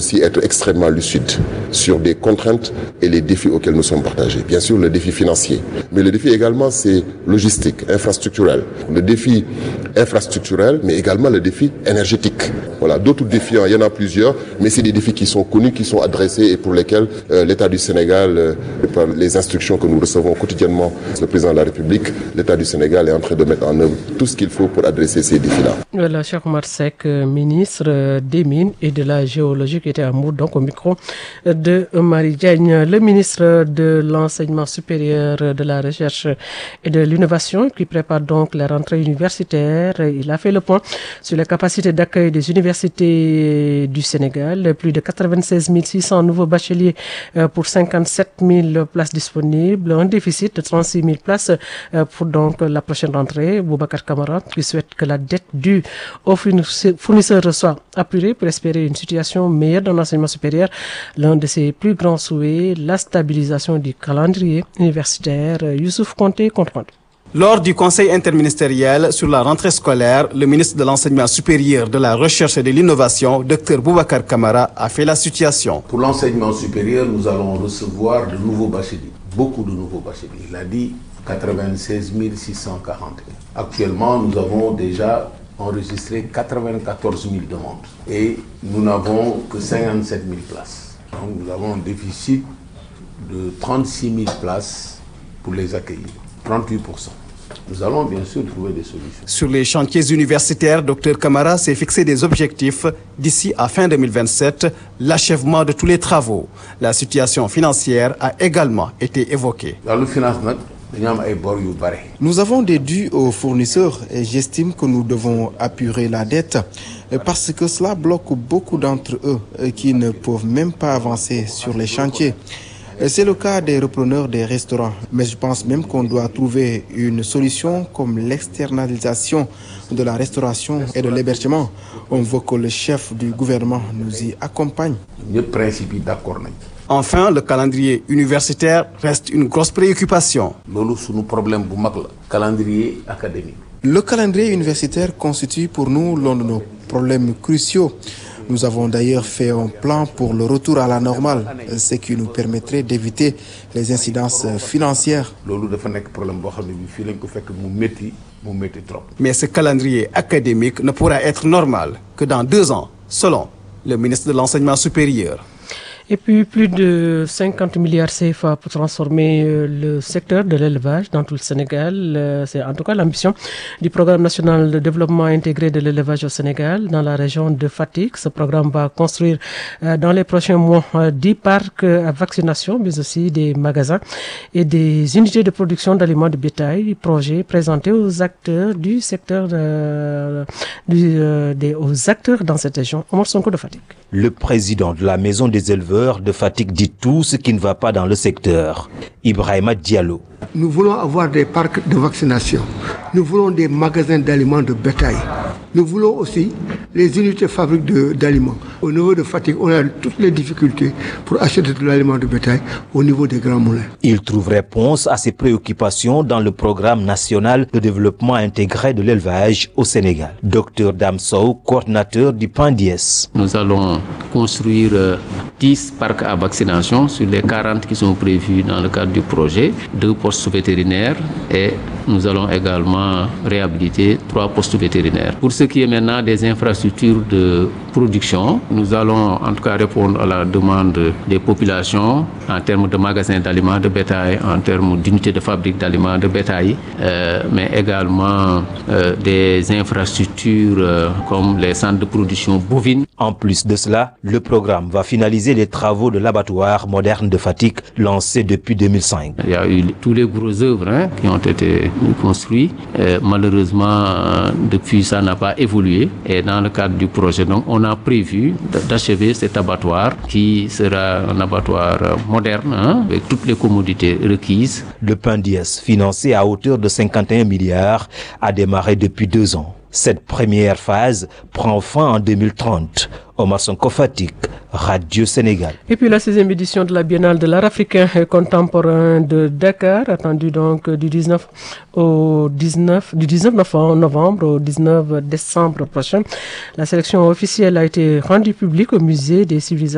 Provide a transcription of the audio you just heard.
aussi être extrêmement lucide sur des contraintes et les défis auxquels nous sommes partagés. Bien sûr, le défi financier, mais le défi également, c'est logistique, infrastructurel. Le défi infrastructurel, mais également le défi énergétique. Voilà, d'autres défis, il y en a plusieurs, mais c'est des défis qui sont connus, qui sont adressés et pour lesquels l'État du Sénégal, par les instructions que nous recevons quotidiennement, le président de la République, l'État du Sénégal est en train de mettre en œuvre tout ce qu'il faut pour adresser ces défis-là. Voilà, Cheikh Oumar Seck, ministre des Mines et de la Géologie, qui était à Mbour, donc au micro de Marie Diagne. Le ministre de l'Enseignement supérieur, de la Recherche et de l'Innovation, qui prépare donc la rentrée universitaire, il a fait le point sur les capacités d'accueil des universités du Sénégal. Plus de 96 600 nouveaux bacheliers pour 57 000 places disponibles, un déficit de 36 000 places pour donc la prochaine rentrée. Boubacar Camara, qui souhaite que la dette due aux fournisseurs soit apurée pour espérer une situation meilleure dans l'enseignement supérieur. L'un de ses plus grands souhaits, la stabilisation du calendrier universitaire. Youssouf Konté compte rendu. Lors du conseil interministériel sur la rentrée scolaire, le ministre de l'Enseignement supérieur, de la Recherche et de l'Innovation, Dr Boubacar Camara, a fait la situation. Pour l'enseignement supérieur, nous allons recevoir de nouveaux bacheliers, beaucoup de nouveaux bacheliers. Il a dit 96 640. Actuellement, nous avons déjà enregistré 94 000 demandes et nous n'avons que 57 000 places. Donc nous avons un déficit de 36 000 places pour les accueillir, 38%. Nous allons bien sûr trouver des solutions. Sur les chantiers universitaires, Dr Camara s'est fixé des objectifs d'ici à fin 2027, l'achèvement de tous les travaux. La situation financière a également été évoquée. Dans le financement, nous avons des dus aux fournisseurs et j'estime que nous devons apurer la dette parce que cela bloque beaucoup d'entre eux qui ne peuvent même pas avancer sur les chantiers. C'est le cas des repreneurs des restaurants, mais je pense même qu'on doit trouver une solution comme l'externalisation de la restauration et de l'hébergement. On veut que le chef du gouvernement nous y accompagne. Enfin, le calendrier universitaire reste une grosse préoccupation. Calendrier académique. Le calendrier universitaire constitue pour nous l'un de nos problèmes cruciaux. Nous avons d'ailleurs fait un plan pour le retour à la normale, ce qui nous permettrait d'éviter les incidences financières. Mais ce calendrier académique ne pourra être normal que dans 2 ans, selon le ministre de l'Enseignement supérieur. Et puis plus de 50 milliards CFA pour transformer le secteur de l'élevage dans tout le Sénégal. C'est en tout cas l'ambition du programme national de développement intégré de l'élevage au Sénégal dans la région de Fatick. Ce programme va construire dans les prochains mois 10 parcs à vaccination, mais aussi des magasins et des unités de production d'aliments de bétail. Projet présenté aux acteurs du secteur, aux acteurs dans cette région. Omar Sonko de Fatick. Le président de la maison des éleveurs de Fatick dit tout ce qui ne va pas dans le secteur. Ibrahima Diallo. Nous voulons avoir des parcs de vaccination. Nous voulons des magasins d'aliments de bétail. Nous voulons aussi les unités fabriques d'aliments. Au niveau de Fatick, on a toutes les difficultés pour acheter de l'aliment de bétail au niveau des grands moulins. Il trouve réponse à ces préoccupations dans le programme national de développement intégré de l'élevage au Sénégal. Dr Damsow, coordinateur du PANDIES. Nous allons construire 10 parcs à vaccination sur les 40 qui sont prévus dans le cadre du projet, 2 postes vétérinaires et nous allons également réhabiliter 3 postes vétérinaires. Pour ce qui est maintenant des infrastructures de production, nous allons en tout cas répondre à la demande des populations en termes de magasins d'aliments de bétail, en termes d'unités de fabrique d'aliments de bétail, mais également des infrastructures comme les centres de production bovine. En plus de cela, le programme va finaliser les travaux de l'abattoir moderne de Fatick lancé depuis 2005. Il y a eu tous les gros œuvres qui ont été construits. Malheureusement, depuis ça n'a pas évolué. Et dans le cadre du projet, donc, on a prévu d'achever cet abattoir qui sera un abattoir moderne avec toutes les commodités requises. Le PANDIES, financé à hauteur de 51 milliards, a démarré depuis 2 ans. Cette première phase prend fin en 2030. Omar Sonko Fatick, Radio Sénégal. Et puis la 16e édition de la Biennale de l'art africain contemporain de Dakar, attendue donc du 19 novembre au 19 décembre prochain. La sélection officielle a été rendue publique au musée des civilisations